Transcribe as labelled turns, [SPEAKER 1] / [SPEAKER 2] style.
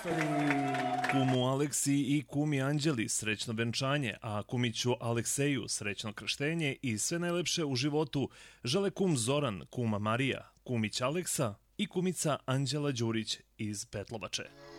[SPEAKER 1] Kumu Aleksi i kumi Anđeli srećno venčanje, a kumiću Alekseju srećno krštenje i sve najlepše u životu žele kum Zoran, kuma Marija, kumić Aleksa i kumica Anđela Đurić iz Petlovače.